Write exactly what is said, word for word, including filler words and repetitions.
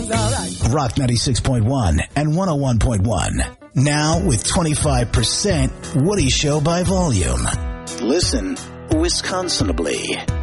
everything's all right. Rock ninety-six point one and one oh one point one. Now with twenty-five percent Woody Show by volume. Listen Wisconsinably.